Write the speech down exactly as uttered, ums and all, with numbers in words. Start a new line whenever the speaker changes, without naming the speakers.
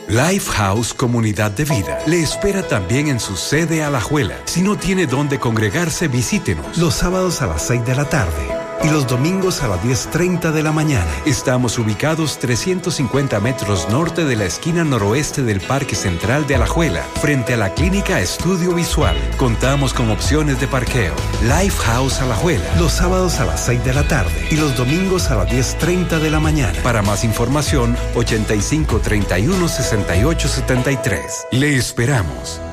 Lifehouse Comunidad de Vida le espera también en su sede Alajuela. Si no tiene dónde congregarse, visítenos.
Los sábados a las seis de la tarde y los domingos a las diez treinta de la mañana.
Estamos ubicados trescientos cincuenta metros norte de la esquina noroeste del Parque Central de Alajuela, frente a la Clínica Estudio Visual. Contamos con opciones de parqueo. Lifehouse Alajuela.
Los sábados a las seis de la tarde y los domingos a las diez treinta de la mañana.
Para más información, ochenta y cinco, treinta y uno, sesenta y ocho, setenta y tres. Le esperamos.